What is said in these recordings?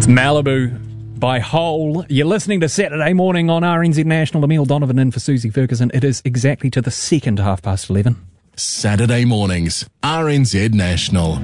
Malibu by Hole. You're listening to Saturday Morning on RNZ National. Emile Donovan in for Susie Ferguson. It is exactly to the second 11:30. Saturday mornings, RNZ National.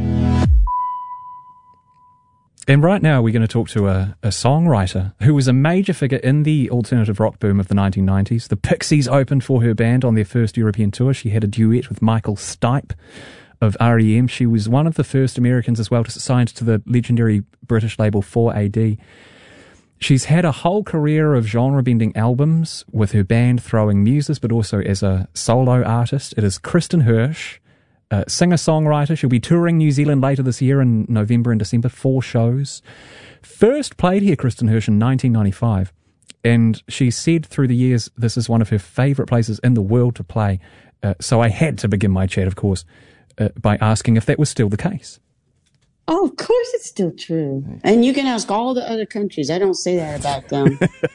And right now we're going to talk to a songwriter who was a major figure in the alternative rock boom of the 1990s. The Pixies opened for her band on their first European tour. She had a duet with Michael Stipe of REM. She was one of the first Americans as well to sign to the legendary British label 4AD. She's had a whole career of genre-bending albums with her band Throwing Muses, but also as a solo artist. It is Kristin Hersh, singer-songwriter. She'll be touring New Zealand later this year in November and December, 4 shows. First played here, Kristin Hersh, in 1995, and she said through the years this is one of her favourite places in the world to play. So I had to begin my chat, of course, by asking if that was still the case. Oh, of course it's still true. And you can ask all the other countries. I don't say that about them.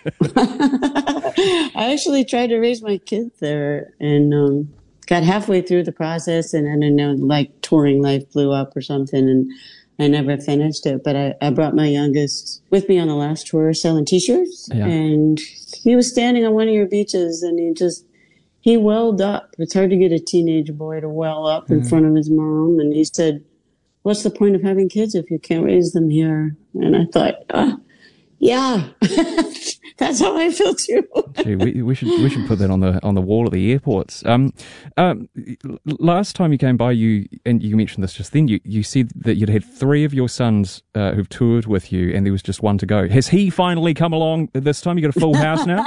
I actually tried to raise my kids there and got halfway through the process, and I don't know, like touring life blew up or something, and I never finished it. But I brought my youngest with me on the last tour selling T-shirts, and he was standing on one of your beaches, and he welled up. It's hard to get a teenage boy to well up in front of his mom. And he said, "What's the point of having kids if you can't raise them here?" And I thought, yeah, that's how I feel too. Gee, we should put that on the wall at the airports. Last time you came by, you mentioned this just then. You said that you'd had 3 of your sons who've toured with you, and there was just one to go. Has he finally come along this time? You got a full house now?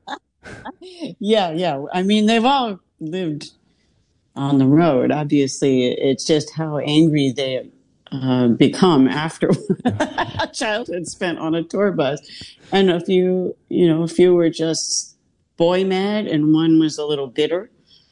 Yeah. I mean, they've all lived on the road. Obviously, it's just how angry they become after a childhood spent on a tour bus. And a few were just boy mad, and one was a little bitter.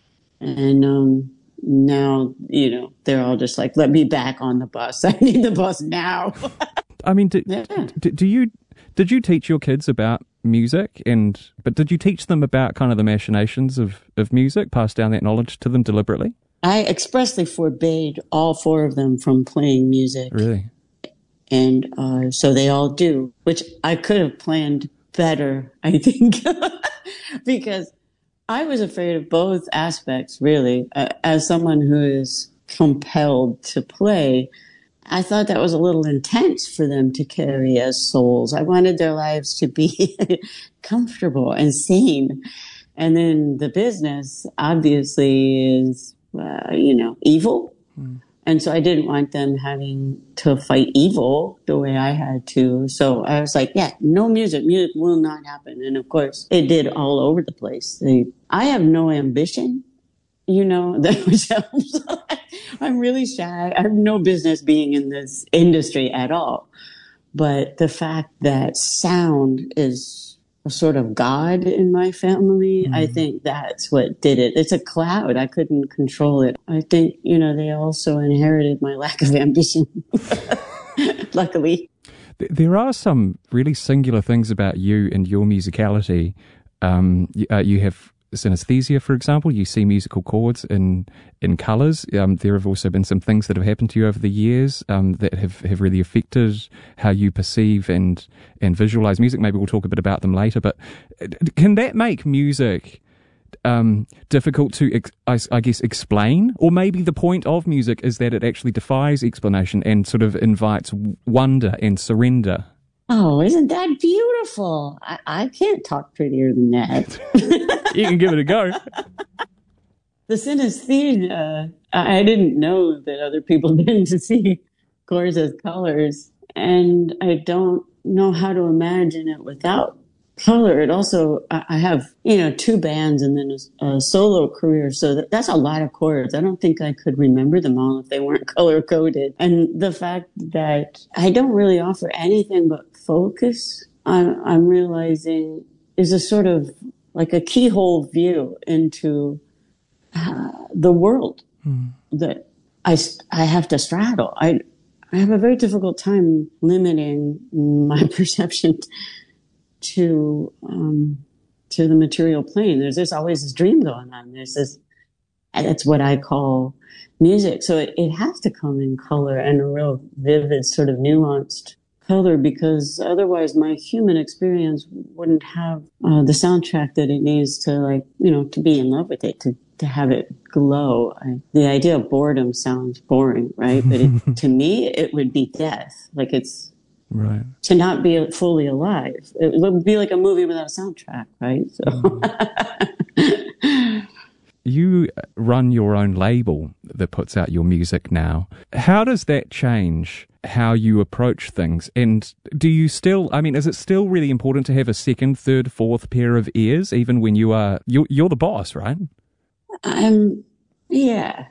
And now, they're all just like, "Let me back on the bus. I need the bus now." I mean, did you teach your kids about music, but did you teach them about kind of the machinations of music, pass down that knowledge to them deliberately? I expressly forbade all 4 of them from playing music. Really? And so they all do, which I could have planned better, I think, because I was afraid of both aspects, really. As someone who is compelled to play, I thought that was a little intense for them to carry as souls. I wanted their lives to be comfortable and sane. And then the business obviously is, evil. And so I didn't want them having to fight evil the way I had to. So I was like, no music. Music will not happen. And of course, it did all over the place. I have no ambition. That which helps. I'm really shy. I have no business being in this industry at all. But the fact that sound is a sort of God in my family, I think that's what did it. It's a cloud. I couldn't control it. I think, they also inherited my lack of ambition, luckily. There are some really singular things about you and your musicality. You have synesthesia, for example. You see musical chords in colours. There have also been some things that have happened to you over the years that have really affected how you perceive and visualise music. Maybe we'll talk a bit about them later. But can that make music difficult to, I guess, explain? Or maybe the point of music is that it actually defies explanation and sort of invites wonder and surrender. Oh, isn't that beautiful? I can't talk prettier than that. You can give it a go. The synesthesia, I didn't know that other people didn't see chords as colors. And I don't know how to imagine it without color. It also, I have, 2 bands and then a solo career. So that's a lot of chords. I don't think I could remember them all if they weren't color coded. And the fact that I don't really offer anything but focus, I'm realizing is a sort of like a keyhole view into the world that I have to straddle. I have a very difficult time limiting my perception to the material plane. There's always this dream going on. That's what I call music. So it has to come in color and a real vivid, sort of nuanced color, because otherwise my human experience wouldn't have the soundtrack that it needs to, like, you know, to be in love with it, to have it glow. The idea of boredom sounds boring, right? But to me, it would be death. Like, it's right. To not be fully alive. It would be like a movie without a soundtrack, right? So. You run your own label that puts out your music now. How does that change how you approach things? And do you still, I mean, is it still really important to have a second, third, fourth pair of ears, even when you're the boss, right? Yeah.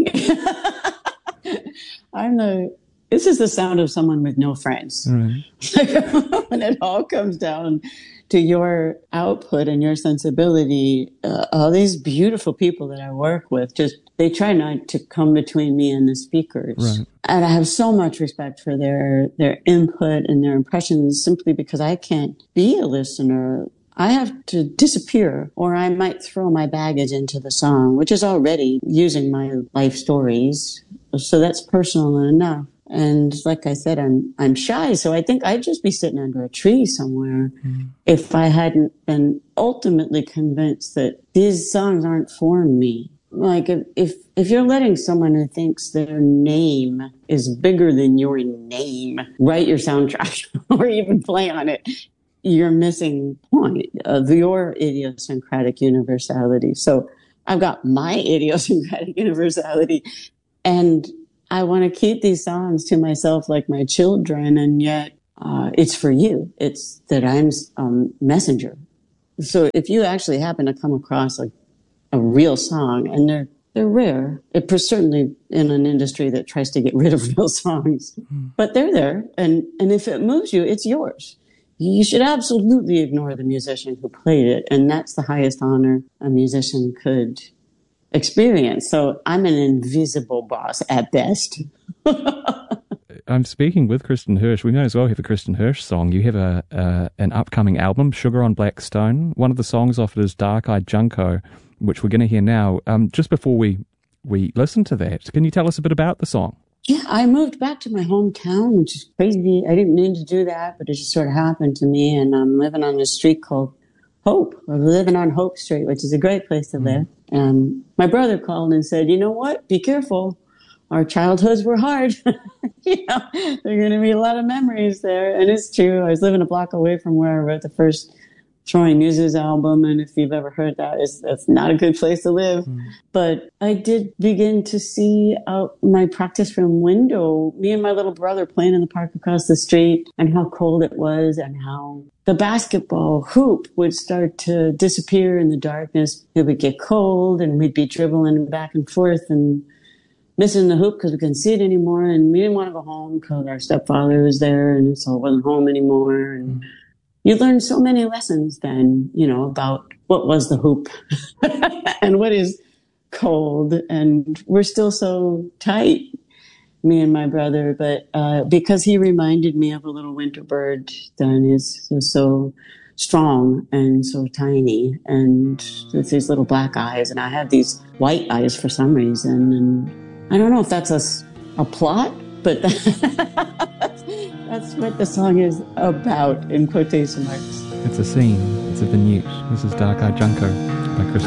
This is the sound of someone with no friends. Right. When it all comes down to your output and your sensibility, all these beautiful people that I work with, they try not to come between me and the speakers. Right. And I have so much respect for their input and their impressions, simply because I can't be a listener. I have to disappear, or I might throw my baggage into the song, which is already using my life stories. So that's personal enough. And like I said, I'm shy, so I think I'd just be sitting under a tree somewhere if I hadn't been ultimately convinced that these songs aren't for me. Like, if you're letting someone who thinks their name is bigger than your name write your soundtrack or even play on it, you're missing point of your idiosyncratic universality. So I've got my idiosyncratic universality, and I want to keep these songs to myself like my children, and yet it's for you. It's that I'm a messenger. So if you actually happen to come across like a real song, and they're rare, certainly in an industry that tries to get rid of real songs, but they're there, and if it moves you, it's yours. You should absolutely ignore the musician who played it, and that's the highest honor a musician could experience. So I'm an invisible boss at best. I'm speaking with Kristin Hersh. We may as well have a Kristin Hersh song. You have an upcoming album, Sugar on Black Stone. One of the songs off it is Dark Eyed Junko, which we're going to hear now. Just before we listen to that, can you tell us a bit about the song? Yeah, I moved back to my hometown, which is crazy. I didn't mean to do that, but it just sort of happened to me. And I'm living on a street called Hope. I'm living on Hope Street, which is a great place to live. And my brother called and said, you know what? Be careful. Our childhoods were hard. You know, there are going to be a lot of memories there. And it's true. I was living a block away from where I wrote the first Throwing Muses album. And if you've ever heard that, that's not a good place to live. But I did begin to see out my practice room window, me and my little brother playing in the park across the street, and how cold it was, and how the basketball hoop would start to disappear in the darkness. It would get cold, and we'd be dribbling back and forth and missing the hoop because we couldn't see it anymore. And we didn't want to go home because our stepfather was there, and so it wasn't home anymore. And you learn so many lessons then, you know, about what was the hoop and what is cold. And we're still so tight, me and my brother. But because he reminded me of a little winter bird that is so strong and so tiny, and with these little black eyes, and I have these white eyes for some reason. And I don't know if that's a plot, but that's what the song is about, in quotation marks. It's a scene. It's a vignette. This is Dark Eyed Junko by Kristin